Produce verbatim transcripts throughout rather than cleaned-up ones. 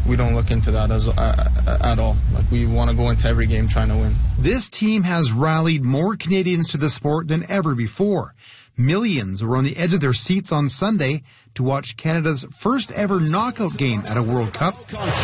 we don't look into that as uh, at all. Like, we want to go into every game trying to win. This team has rallied more Canadians to the sport than ever before. Millions were on the edge of their seats on Sunday to watch Canada's first ever knockout game at a World Cup.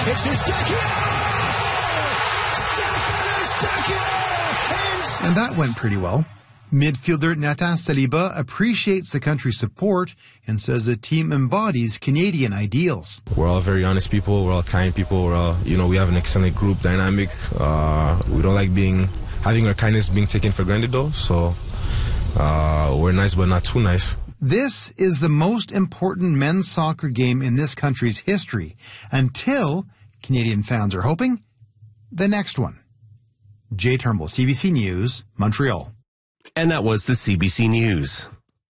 And that went pretty well. Midfielder Nathan Saliba appreciates the country's support and says the team embodies Canadian ideals. We're all very honest people. We're all kind people. We're all, you know, we have an excellent group dynamic. Uh, we don't like being having our kindness being taken for granted, though. So uh, we're nice, but not too nice. This is the most important men's soccer game in this country's history until, Canadian fans are hoping, the next one. Jay Turnbull, C B C News, Montreal. And that was the C B C News.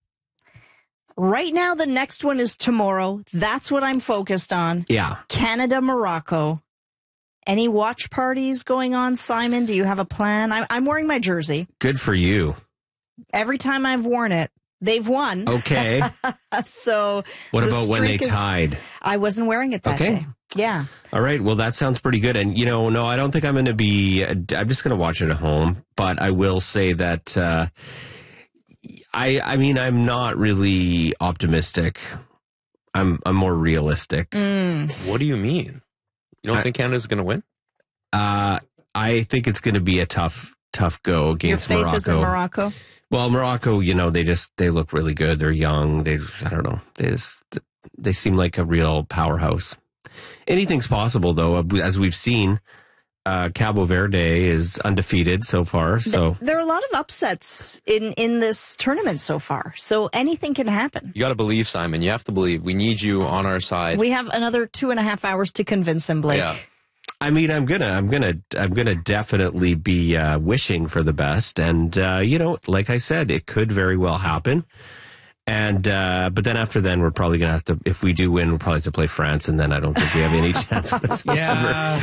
Right now, the next one is tomorrow. That's what I'm focused on. Yeah. Canada, Morocco. Any watch parties going on, Simon? Do you have a plan? I'm, I'm wearing my jersey. Good for you. Every time I've worn it, they've won. Okay. So what the about when they streak is- tied? I wasn't wearing it that Okay. day. Yeah. All right. Well, that sounds pretty good. And, you know, no, I don't think I'm going to be, I'm just going to watch it at home. But I will say that, uh, I, I mean, I'm not really optimistic. I'm, I'm more realistic. Mm. What do you mean? You don't I- think Canada's going to win? Uh, I think it's going to be a tough, tough go Your against faith Morocco. is in Morocco? Well, Morocco, you know, they just, they look really good. They're young. They, I don't know. They just, they seem like a real powerhouse. Anything's possible, though. As we've seen, uh, Cabo Verde is undefeated so far. So There are a lot of upsets in, in this tournament so far. So anything can happen. You got to believe, Simon. You have to believe. We need you on our side. We have another two and a half hours to convince him, Blake. Yeah. I mean, I'm gonna, I'm gonna, I'm gonna definitely be uh, wishing for the best, and uh, you know, like I said, it could very well happen. And uh, but then after then, we're probably gonna have to, if we do win, we'll probably have to play France, and then I don't think we have any chance whatsoever. Yeah.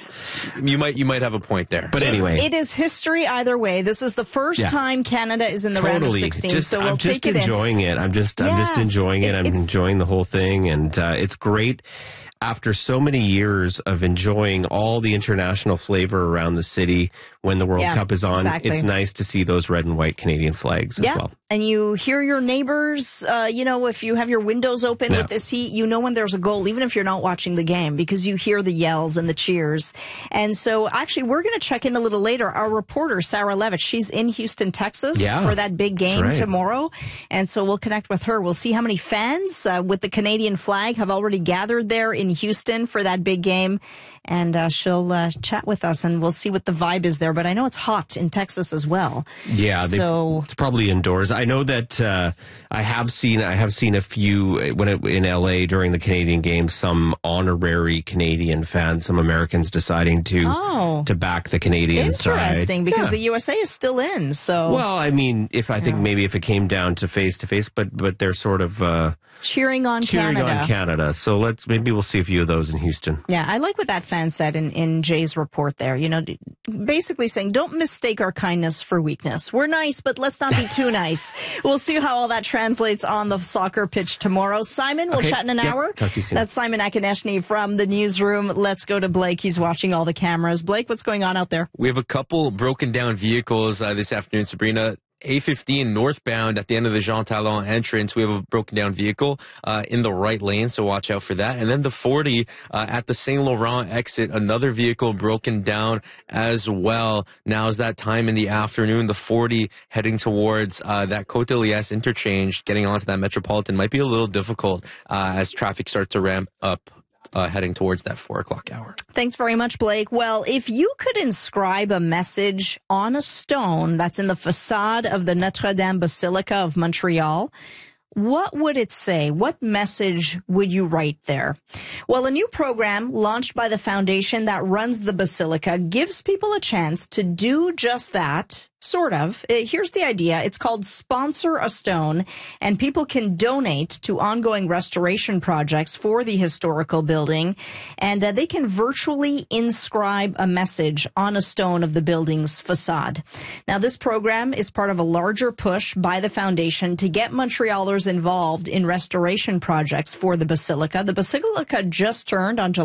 You might, you might have a point there. But anyway, It is history either way. This is the first Yeah. time Canada is in the round of totally. sixteen, Just, so we'll I'm just take it enjoying in. it. I'm just, I'm just Yeah. enjoying it. It- I'm it's- enjoying the whole thing, and uh, it's great. After so many years of enjoying all the international flavor around the city when the World Yeah, Cup is on, exactly. it's nice to see those red and white Canadian flags as Yeah, well. and you hear your neighbors, uh, you know, if you have your windows open Yeah. with this heat, you know when there's a goal, even if you're not watching the game, because you hear the yells and the cheers. And so actually, we're going to check in a little later. Our reporter, Sarah Levitt, she's in Houston, Texas Yeah, for that big game right. tomorrow. And so we'll connect with her. We'll see how many fans uh, with the Canadian flag have already gathered there in Houston for that big game. And uh, she'll uh, chat with us, and we'll see what the vibe is there. But I know it's hot in Texas as well. Yeah, they, So- it's probably indoors. I know that uh, I have seen I have seen a few when it, in L A during the Canadian games, some honorary Canadian fans, some Americans deciding to Oh. to back the Canadian side. Interesting, because Yeah. the U S A is still in. So Well, I mean, if I think maybe if it came down to face to face, but but they're sort of uh, cheering on cheering Canada. on Canada. So let's maybe we'll see a few of those in Houston. Yeah, I like what that fan said in, in Jay's report there. You know, d- basically saying, don't mistake our kindness for weakness. We're nice, but let's not be too nice. We'll see how all that translates on the soccer pitch tomorrow. Simon, we'll Okay, chat in an yep, hour. talk to you soon. That's Simon Akineshny from the newsroom. Let's go to Blake. He's watching all the cameras. Blake, what's going on out there? We have a couple broken down vehicles uh, this afternoon, Sabrina. A fifteen northbound at the end of the Jean Talon entrance, we have a broken down vehicle uh, in the right lane, so watch out for that. And then the forty uh, at the Saint Laurent exit, another vehicle broken down as well. Now is that time in the afternoon. The forty heading towards uh, that Côte de Liesse interchange, getting onto that Metropolitan might be a little difficult uh, as traffic starts to ramp up. Uh, heading towards that four o'clock hour. Thanks very much, Blake. Well, if you could inscribe a message on a stone that's in the facade of the Notre Dame Basilica of Montreal, what would it say? What message would you write there? Well, a new program launched by the foundation that runs the Basilica gives people a chance to do just that. Sort of. Uh, Here's the idea. It's called Sponsor a Stone, and people can donate to ongoing restoration projects for the historical building, and uh, they can virtually inscribe a message on a stone of the building's facade. Now, this program is part of a larger push by the foundation to get Montrealers involved in restoration projects for the Basilica. The Basilica just turned on July